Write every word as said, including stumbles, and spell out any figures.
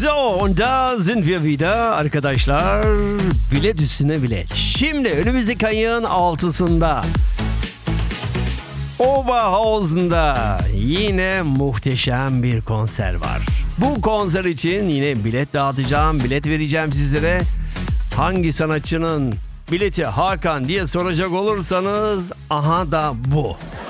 So, und da sind wir wieder arkadaşlar. Bilet üstüne bilet. Şimdi önümüzdeki ayın altısında Oberhausen'da yine muhteşem bir konser var. Bu konser için yine bilet dağıtacağım, bilet vereceğim sizlere. Hangi sanatçının bileti Hakan diye soracak olursanız aha da bu.